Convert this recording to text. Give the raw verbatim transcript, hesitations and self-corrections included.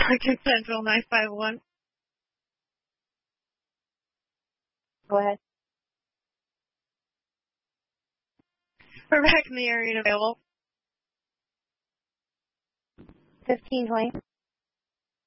Lincoln Central nine five one. Go ahead. We're back in the area and available. fifteen twenty.